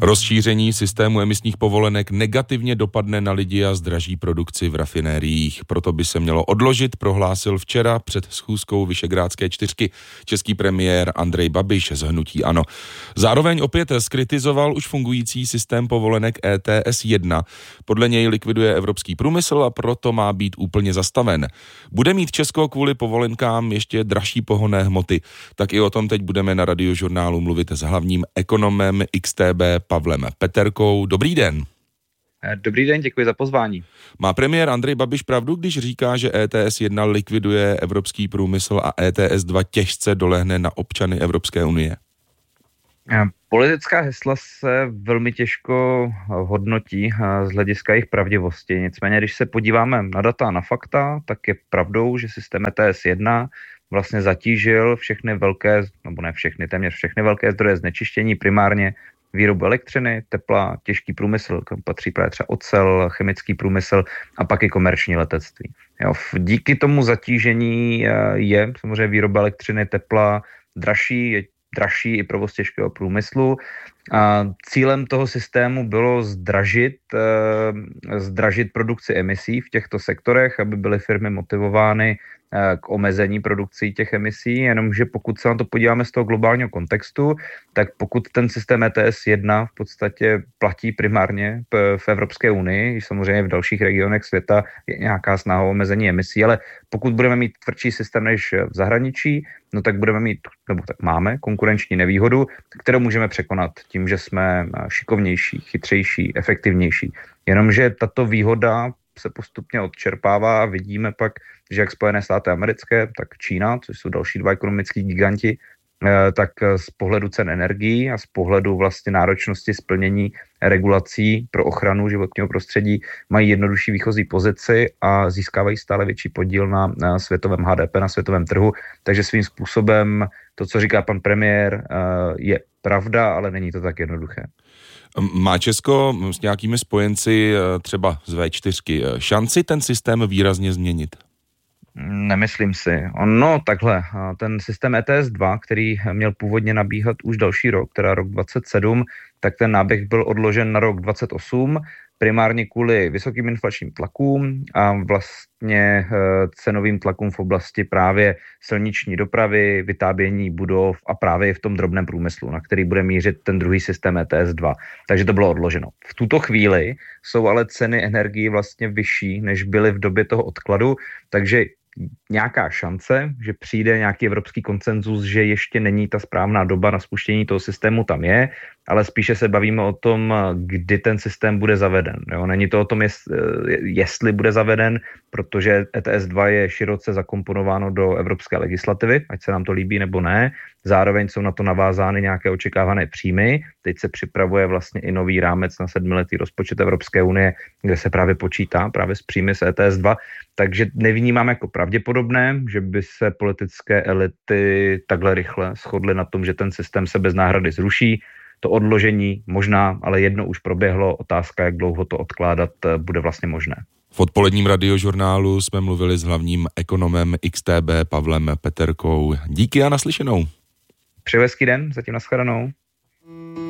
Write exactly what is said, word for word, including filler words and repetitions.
Rozšíření systému emisních povolenek negativně dopadne na lidi a zdraží produkci v rafinériích. Proto by se mělo odložit, prohlásil včera před schůzkou Visegrádské čtyřky český premiér Andrej Babiš z hnutí ANO. Zároveň opět zkritizoval už fungující systém povolenek E T S jedna. Podle něj likviduje evropský průmysl a proto má být úplně zastaven. Bude mít Česko kvůli povolenkám ještě dražší pohonné hmoty. Tak i o tom teď budeme na Radiožurnálu mluvit s hlavním ekonomem X T B Pavlem Peterkou. Dobrý den. Dobrý den, děkuji za pozvání. Má premiér Andrej Babiš pravdu, když říká, že E T S jedna likviduje evropský průmysl a E T S dva těžce dolehne na občany Evropské unie? Politická hesla se velmi těžko hodnotí z hlediska jejich pravdivosti. Nicméně, když se podíváme na data a na fakta, tak je pravdou, že systém E T S jedna vlastně zatížil všechny velké, nebo ne všechny, téměř všechny velké zdroje znečištění, primárně výrobu elektřiny, tepla, těžký průmysl, kam patří právě třeba ocel, chemický průmysl a pak i komerční letectví. Jo, díky tomu zatížení je samozřejmě výroba elektřiny, tepla dražší, je dražší i provoz těžkého průmyslu. A cílem toho systému bylo zdražit, eh, zdražit produkci emisí v těchto sektorech, aby byly firmy motivovány eh, k omezení produkcí těch emisí, jenomže pokud se na to podíváme z toho globálního kontextu, tak pokud ten systém E T S jedna v podstatě platí primárně p- v Evropské unii, samozřejmě v dalších regionech světa je nějaká snaha o omezení emisí, ale pokud budeme mít tvrdší systém než v zahraničí, no tak budeme mít, nebo tak máme konkurenční nevýhodu, kterou můžeme překonat tím, že jsme šikovnější, chytřejší, efektivnější. Jenomže tato výhoda se postupně odčerpává a vidíme pak, že jak Spojené státy americké, tak Čína, což jsou další dva ekonomický giganti, tak z pohledu cen energií a z pohledu vlastně náročnosti splnění regulací pro ochranu životního prostředí mají jednodušší výchozí pozici a získávají stále větší podíl na, na světovém H D P, na světovém trhu. Takže svým způsobem to, co říká pan premiér, je pravda, ale není to tak jednoduché. Má Česko s nějakými spojenci, třeba z V čtyři, šanci ten systém výrazně změnit? Nemyslím si. Ono takhle, ten systém E T S dva, který měl původně nabíhat už další rok, teda rok dvacet sedm, tak ten náběh byl odložen na rok dvacet osm, primárně kvůli vysokým inflačním tlakům a vlastně cenovým tlakům v oblasti právě silniční dopravy, vytábění budov a právě v tom drobném průmyslu, na který bude mířit ten druhý systém E T S dva. Takže to bylo odloženo. V tuto chvíli jsou ale ceny energií vlastně vyšší, než byly v době toho odkladu, takže nějaká šance, že přijde nějaký evropský konsenzus, že ještě není ta správná doba na spuštění toho systému, tam je, ale spíše se bavíme o tom, kdy ten systém bude zaveden. Jo? Není to o tom, jestli bude zaveden, protože E T S dva je široce zakomponováno do evropské legislativy, ať se nám to líbí nebo ne. Zároveň jsou na to navázány nějaké očekávané příjmy. Teď se připravuje vlastně i nový rámec na sedmiletý rozpočet Evropské unie, kde se právě počítá právě s příjmy z E T S dva. Takže nevnímám jako pravděpodobné, že by se politické elity takhle rychle shodly na tom, že ten systém se bez náhrady zruší. To odložení možná, ale jedno už proběhlo. Otázka, jak dlouho to odkládat bude vlastně možné. V odpoledním Radiožurnálu jsme mluvili s hlavním ekonomem X T B Pavlem Peterkou. Díky a naslyšenou. Přeji hezký den, zatím nashledanou.